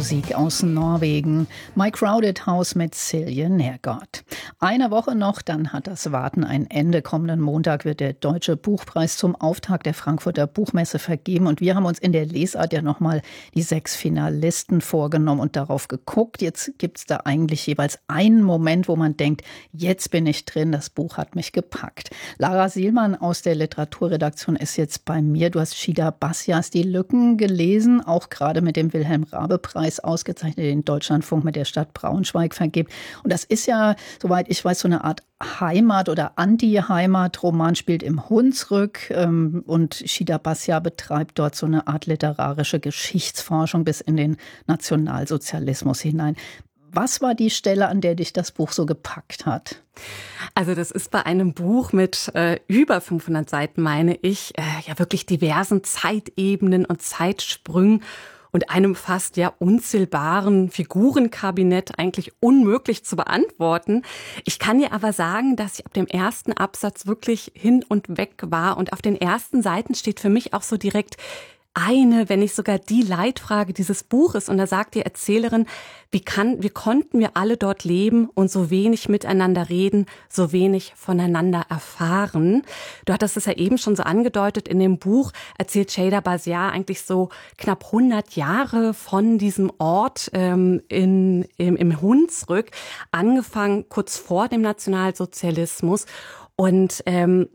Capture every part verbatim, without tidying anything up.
Musik aus Norwegen. My Crowded House mit Silje Nergård. Eine Woche noch, dann hat das Warten ein Ende. Kommenden Montag wird der Deutsche Buchpreis zum Auftakt der Frankfurter Buchmesse vergeben. Und wir haben uns in der Lesart ja nochmal die sechs Finalisten vorgenommen und darauf geguckt. Jetzt gibt es da eigentlich jeweils einen Moment, wo man denkt, jetzt bin ich drin, das Buch hat mich gepackt. Lara Sielmann aus der Literaturredaktion ist jetzt bei mir. Du hast Shida Bassias Die Lücken gelesen, auch gerade mit dem Wilhelm-Raabe-Preis ausgezeichnet, den Deutschlandfunk mit der Stadt Braunschweig vergibt. Und das ist ja, soweit ich weiß, so eine Art Heimat- oder Anti-Heimat-Roman, spielt im Hunsrück. Ähm, und Shida Bassia betreibt dort so eine Art literarische Geschichtsforschung bis in den Nationalsozialismus hinein. Was war die Stelle, an der dich das Buch so gepackt hat? Also das ist bei einem Buch mit äh, über fünfhundert Seiten, meine ich, äh, ja wirklich diversen Zeitebenen und Zeitsprüngen und einem fast ja unzählbaren Figurenkabinett eigentlich unmöglich zu beantworten. Ich kann dir aber sagen, dass ich ab dem ersten Absatz wirklich hin und weg war. Und auf den ersten Seiten steht für mich auch so direkt eine, wenn nicht sogar die Leitfrage dieses Buches. Und da sagt die Erzählerin, wie kann, wie konnten wir alle dort leben und so wenig miteinander reden, so wenig voneinander erfahren. Du hattest es ja eben schon so angedeutet, in dem Buch erzählt Shida Bassia eigentlich so knapp hundert Jahre von diesem Ort ähm, in, im, im Hunsrück, angefangen kurz vor dem Nationalsozialismus. Und ähm,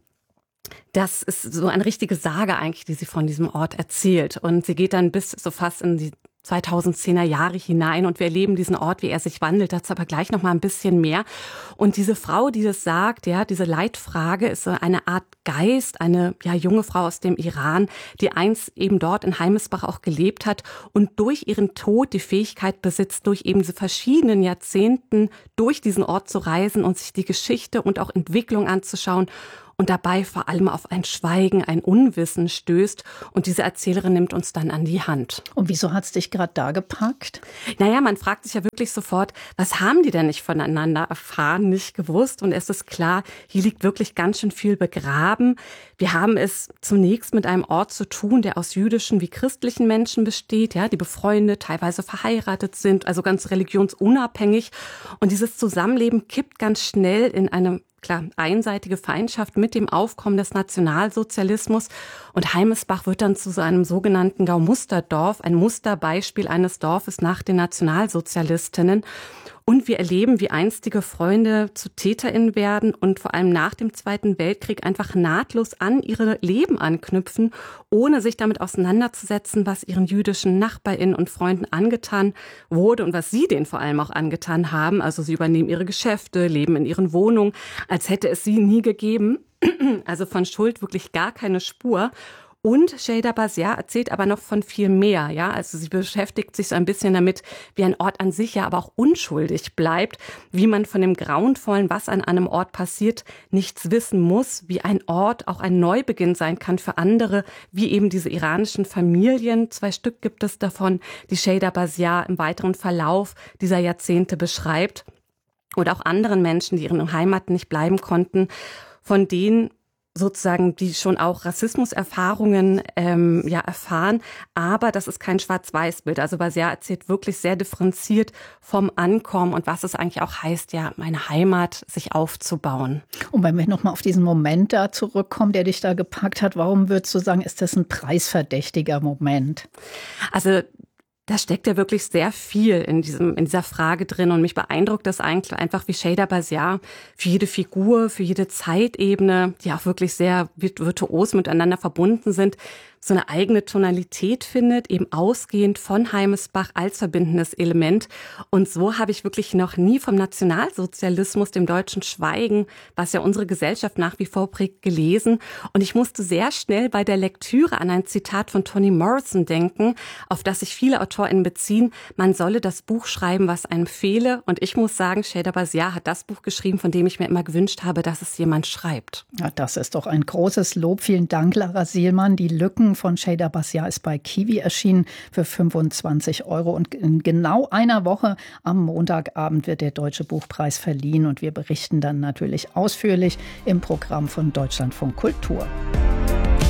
das ist so eine richtige Sage eigentlich, die sie von diesem Ort erzählt. Und sie geht dann bis so fast in die zweitausendzehner Jahre hinein und wir erleben diesen Ort, wie er sich wandelt. Dazu aber gleich noch mal ein bisschen mehr. Und diese Frau, die das sagt, ja, diese Leitfrage ist so eine Art Geist, eine ja junge Frau aus dem Iran, die einst eben dort in Heimesbach auch gelebt hat und durch ihren Tod die Fähigkeit besitzt, durch eben diese verschiedenen Jahrzehnten durch diesen Ort zu reisen und sich die Geschichte und auch Entwicklung anzuschauen. Und dabei vor allem auf ein Schweigen, ein Unwissen stößt. Und diese Erzählerin nimmt uns dann an die Hand. Und wieso hat's dich gerade da gepackt? Naja, man fragt sich ja wirklich sofort, was haben die denn nicht voneinander erfahren, nicht gewusst? Und es ist klar, hier liegt wirklich ganz schön viel begraben. Wir haben es zunächst mit einem Ort zu tun, der aus jüdischen wie christlichen Menschen besteht, ja, die befreundet, teilweise verheiratet sind, also ganz religionsunabhängig. Und dieses Zusammenleben kippt ganz schnell in eine klar, einseitige Feindschaft mit dem Aufkommen des Nationalsozialismus. Und Heimesbach wird dann zu so einem sogenannten Gaumusterdorf, ein Musterbeispiel eines Dorfes nach den Nationalsozialistinnen. Und wir erleben, wie einstige Freunde zu TäterInnen werden und vor allem nach dem Zweiten Weltkrieg einfach nahtlos an ihre Leben anknüpfen, ohne sich damit auseinanderzusetzen, was ihren jüdischen NachbarInnen und Freunden angetan wurde und was sie denen vor allem auch angetan haben. Also sie übernehmen ihre Geschäfte, leben in ihren Wohnungen, als hätte es sie nie gegeben. Also von Schuld wirklich gar keine Spur. Und Shida Bassia erzählt aber noch von viel mehr, ja. Also sie beschäftigt sich so ein bisschen damit, wie ein Ort an sich ja aber auch unschuldig bleibt, wie man von dem Grauenvollen, was an einem Ort passiert, nichts wissen muss, wie ein Ort auch ein Neubeginn sein kann für andere, wie eben diese iranischen Familien. Zwei Stück gibt es davon, die Shida Bassia im weiteren Verlauf dieser Jahrzehnte beschreibt. Oder auch anderen Menschen, die ihren Heimaten nicht bleiben konnten, von denen sozusagen, die schon auch Rassismuserfahrungen ähm, ja erfahren, aber das ist kein Schwarz-Weiß-Bild. Also Bassia erzählt wirklich sehr differenziert vom Ankommen und was es eigentlich auch heißt, ja, meine Heimat sich aufzubauen. Und wenn wir nochmal auf diesen Moment da zurückkommen, der dich da gepackt hat, warum würdest du sagen, ist das ein preisverdächtiger Moment? Also da steckt ja wirklich sehr viel in diesem, in dieser Frage drin und mich beeindruckt das eigentlich einfach, wie Shida Bassia für jede Figur, für jede Zeitebene, die auch wirklich sehr virtuos miteinander verbunden sind, so eine eigene Tonalität findet, eben ausgehend von Heimesbach als verbindendes Element. Und so habe ich wirklich noch nie vom Nationalsozialismus, dem deutschen Schweigen, was ja unsere Gesellschaft nach wie vor prägt, gelesen. Und ich musste sehr schnell bei der Lektüre an ein Zitat von Toni Morrison denken, auf das sich viele AutorInnen beziehen. Man solle das Buch schreiben, was einem fehle. Und ich muss sagen, Shida Bassia hat das Buch geschrieben, von dem ich mir immer gewünscht habe, dass es jemand schreibt. Ja, das ist doch ein großes Lob. Vielen Dank, Lara Sielmann. Die Lücken von Shida Bassia ist bei Kiwi erschienen für fünfundzwanzig Euro. Und in genau einer Woche am Montagabend wird der Deutsche Buchpreis verliehen. Und wir berichten dann natürlich ausführlich im Programm von Deutschlandfunk Kultur.